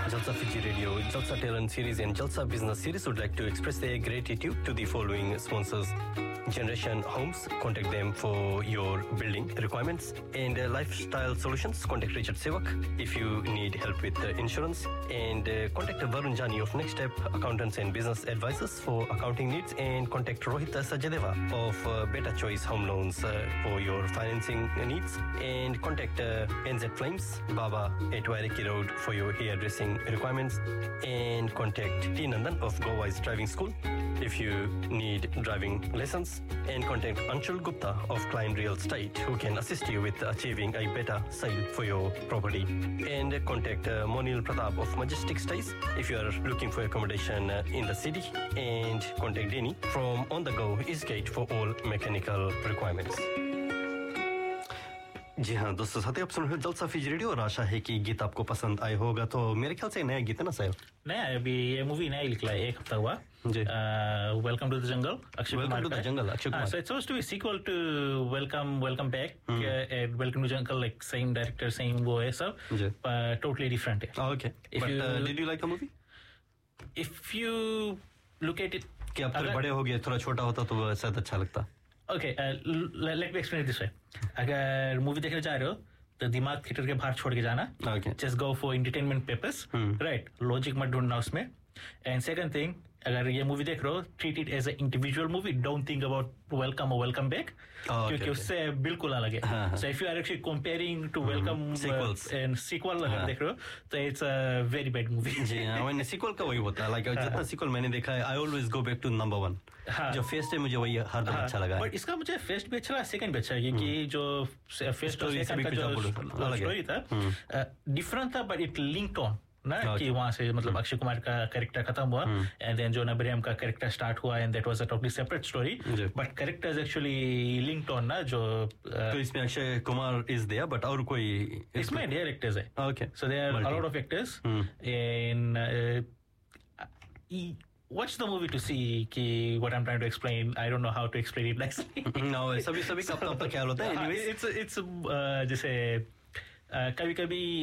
Jalsa Fiji Radio, Jalsa Talent Series and Jalsa Business Series would like to express their gratitude to the following sponsors. Generation Homes, contact them for your building requirements, and Lifestyle Solutions, contact Richard Sevak if you need help with insurance, and contact Varun Jani of Next Step Accountants and Business Advisors for accounting needs, and contact Rohit Sajadeva of Better Choice Home Loans for your financing needs, and contact NZ Flames, Baba at Wairiki Road for your hairdressing requirements, and contact T. Nandan of Go Wise Driving School if you need driving lessons, and contact Anshul Gupta of Klein Real Estate who can assist you with achieving a better sale for your property, and contact Monil Pratap of Majestic Stays if you are looking for accommodation in the city, and contact Denny from On The Go Eastgate for all mechanical requirements. जी हाँ दोस्तों, साथ ही आप सुन रहे हो जलसा Fiji radio और आशा है कि गीत आपको पसंद आए होगा। तो मेरे ख्याल से नया गीत है ना साहब? नया अभी ये मूवी नया निकला है, एक हफ्ता हुआ जी। Welcome to the jungle, Akshay Kumar का जंगल, Akshay Kumar. So it's supposed to be sequel to welcome back, welcome to jungle, like same director same वो है सब, टोटली डिफरेंट है। Okay, but did you like the movie? If you look at it, कि अब थोड़े बड़े हो गए, थोड़ा छोटा होता तो शायद अच्छा लगता। Okay, let me explain it this way. अगर मूवी देखने जा रहे हो तो दिमाग थिएटर के बाहर छोड़ के जाना, just go for entertainment purpose, right? Logic मत ढूंढना उसमें। And second thing, अगर ये मूवी देख रहे हो, treat it as an individual movie. Don't think about welcome or welcome back, क्योंकि उससे बिल्कुल अलग है। So if you are actually comparing to welcome and sequel अगर देख रहे हो, तो it's a very bad movie। जी हाँ, मैंने sequel का वही होता है, like जितना sequel मैंने देखा है, I always go back to number one। जो first है मुझे वही हर बार अच्छा लगा। But इसका मुझे first भी अच्छा लगा, second भी अच्छा है, क्योंकि जो first और second का जो story था, different था, but it linked on ना, कि वहां से मतलब अक्षय कुमार का कैरेक्टर खत्म हुआ, एंड देन जॉन अब्राहम का कैरेक्टर स्टार्ट हुआ, and that was a totally separate story, but characters actually linked on ना। जो तो इसमें Akshay Kumar is there, but और कोई इसमें डायरेक्टर्स है। Okay, so there are a lot of actors and watch the movie to see कि what I'm trying to explain. I don't know how to explain it nicely. No, सभी का अपना ख्याल होता है। Anyways, it's जैसे कभी-कभी